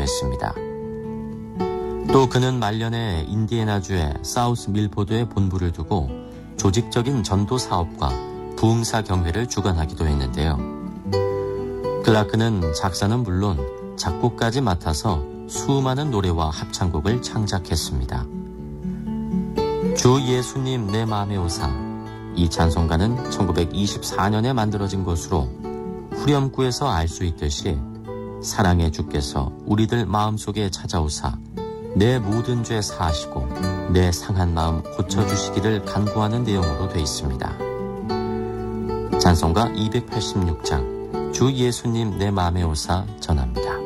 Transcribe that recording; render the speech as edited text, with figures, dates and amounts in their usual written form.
기도했습니다. 또 그는 말년에 인디애나주의 사우스 밀포드에 본부를 두고 조직적인 전도 사업과 부흥사 경회를 주관하기도 했는데요. 클라크는 작사는 물론 작곡까지 맡아서 수많은 노래와 합창곡을 창작했습니다. 주 예수님 내 마음에 오사, 이 찬송가는 1924년에 만들어진 것으로 후렴구에서 알 수 있듯이 사랑의 주께서 우리들 마음속에 찾아오사 내 모든 죄 사하시고 내 상한 마음 고쳐주시기를 간구하는 내용으로 되어 있습니다. 찬송가 286장 주 예수님 내 마음에 오사 전합니다.